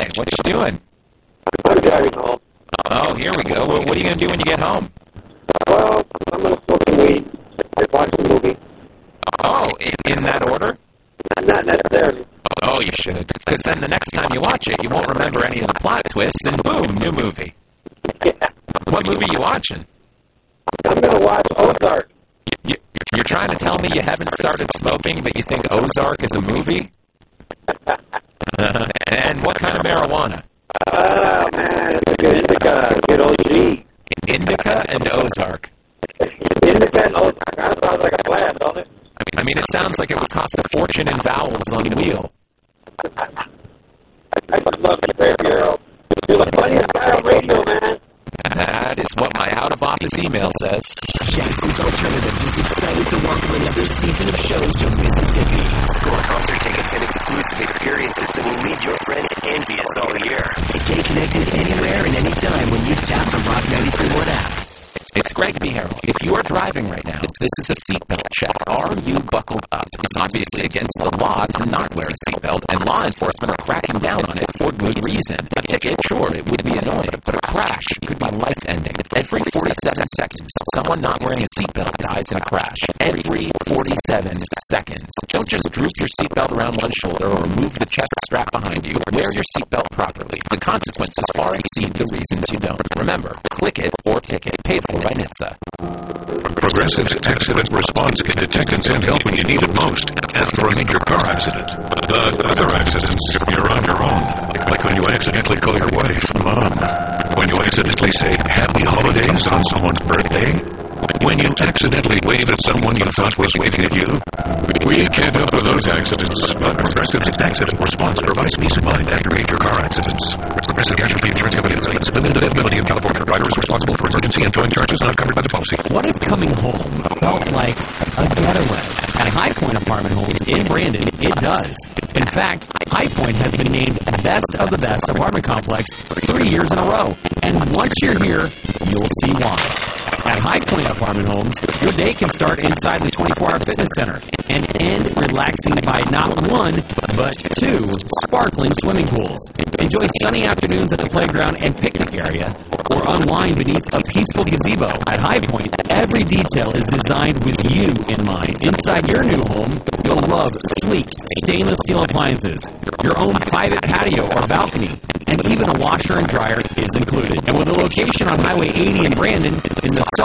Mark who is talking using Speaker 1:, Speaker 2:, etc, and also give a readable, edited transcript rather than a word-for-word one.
Speaker 1: Hi, what you doing?
Speaker 2: I'm driving home.
Speaker 1: Oh, here we go. Well, what are you going to do when you get home?
Speaker 2: Well, I'm going to smoke some weed. Watch a movie.
Speaker 1: Oh, in that order?
Speaker 2: Not necessarily.
Speaker 1: Oh, you should. Because then the next time you watch it, you won't remember any of the plot twists, and boom, new movie.
Speaker 2: Yeah.
Speaker 1: What movie are you watching?
Speaker 2: I'm going to watch Ozark.
Speaker 1: You're trying to tell me you haven't started smoking, but you think Ozark is a movie? And what kind of marijuana?
Speaker 2: Oh, man, it's a good indica. Good OG.
Speaker 1: Indica and Ozark.
Speaker 2: Indica and Ozark. That sounds like a plan, don't it?
Speaker 1: I mean, it sounds like it would cost a fortune in vowels on the wheel.
Speaker 2: I would love to hear you. You're the funniest guy on radio, man.
Speaker 1: That is what my out-of-office email says.
Speaker 3: Jackson's Alternative is excited to welcome another season of shows to Mississippi. Score concert tickets and exclusive experiences that will leave your friends envious all year. Stay connected anywhere and anytime when you tap the Rock 93.1 app.
Speaker 1: It's Greg B. Harrell. If you are driving right now, this is a seatbelt check. Are you buckled up? It's obviously against the law to not wear a seatbelt, and law enforcement are cracking down on it for good reason. A ticket, sure, it would be annoying, but a crash could be life-ending. Every 47 seconds, someone not wearing a seatbelt dies in a crash. Every 47 seconds. Don't just droop your seatbelt around one shoulder or remove the chest strap behind you. Wear your seatbelt properly. The consequences far exceed the reasons you don't. Remember, click it or ticket. Paid for by NHTSA.
Speaker 4: Progressive's accident response can detect and send help when you need it most after a major car accident. But other accidents, you're on your own. Like when you accidentally call your wife Mom. When you accidentally say Happy Holidays on someone's birthday. When you accidentally wave at someone you thought was waving at you. We can't help with those accidents, but Progressive's accident response provides peace of mind after major car accidents. Progressive Casualty Insurance Company affiliates. Limited availability in California. Driver is responsible for emergency and towing charges not covered by the policy.
Speaker 5: What if coming home felt like a getaway? At High Point Apartment Homes in Brandon, it does. In fact, High Point has been named Best of the Best apartment complex 3 years in a row. And once you're here, you'll see why. At High Point Apartment Homes, your day can start inside the 24-hour fitness center and end relaxing by not one, but 2 sparkling swimming pools. Enjoy sunny afternoons at the playground and picnic area, or unwind beneath a peaceful gazebo. At High Point, every detail is designed with you in mind. Inside your new home, you'll love sleek stainless steel appliances, your own private patio or balcony, and even a washer and dryer is included. And with a location on Highway 80 in Brandon, in the